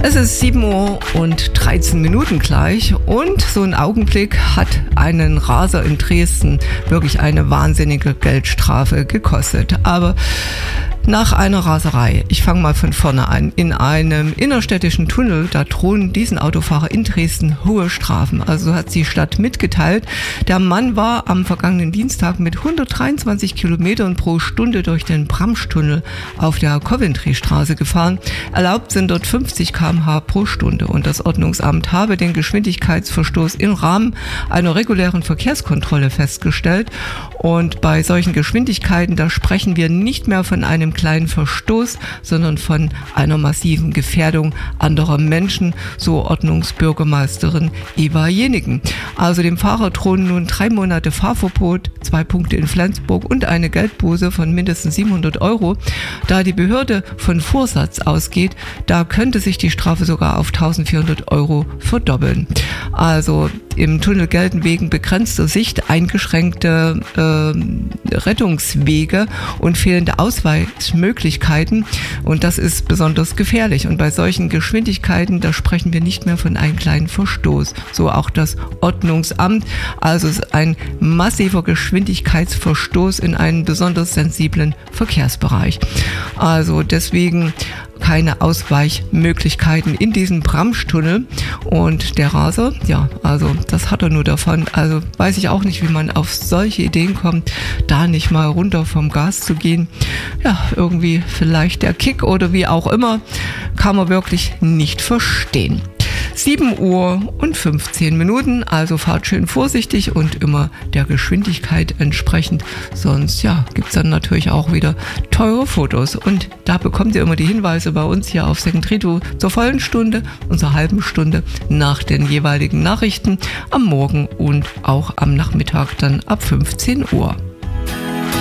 Es ist 7:13 Uhr gleich und so ein Augenblick hat einen Raser in Dresden wirklich eine wahnsinnige Geldstrafe gekostet. Aber nach einer Raserei, ich fange mal von vorne an, in einem innerstädtischen Tunnel, da drohen diesen Autofahrer in Dresden hohe Strafen. Also hat die Stadt mitgeteilt, der Mann war am vergangenen Dienstag mit 123 Kilometern pro Stunde durch den Bramstunnel auf der Coventry-Straße gefahren. Erlaubt sind dort 50 km/h pro Stunde und das Ordnungsamt habe den Geschwindigkeitsverstoß im Rahmen einer regulären Verkehrskontrolle festgestellt. Und bei solchen Geschwindigkeiten, da sprechen wir nicht mehr von einem kleinen Verstoß, sondern von einer massiven Gefährdung anderer Menschen, so Ordnungsbürgermeisterin Eva Jenigen. Also dem Fahrer drohen nun 3 Monate Fahrverbot, 2 Punkte in Flensburg und eine Geldbuße von mindestens 700 €. Da die Behörde von Vorsatz ausgeht, da könnte sich die Strafe sogar auf 1.400 € verdoppeln. Also im Tunnel gelten wegen begrenzter Sicht eingeschränkte Rettungswege und fehlende Ausweichmöglichkeiten und das ist besonders gefährlich. Und bei solchen Geschwindigkeiten, da sprechen wir nicht mehr von einem kleinen Verstoß. So auch das Ordnungsamt. Also es ist ein massiver Geschwindigkeitsverstoß in einen besonders sensiblen Verkehrsbereich. Also deswegen keine Ausweichmöglichkeiten in diesem Bramstunnel und der Raser, ja, also das hat er nur davon. Also weiß ich auch nicht, wie man auf solche Ideen kommt, da nicht mal runter vom Gas zu gehen. Ja, irgendwie vielleicht der Kick oder wie auch immer, kann man wirklich nicht verstehen. 7:15 Uhr, also fahrt schön vorsichtig und immer der Geschwindigkeit entsprechend, sonst ja, gibt's dann natürlich auch wieder teure Fotos und da bekommt ihr immer die Hinweise bei uns hier auf Second Rito zur vollen Stunde und zur halben Stunde nach den jeweiligen Nachrichten am Morgen und auch am Nachmittag dann ab 15 Uhr.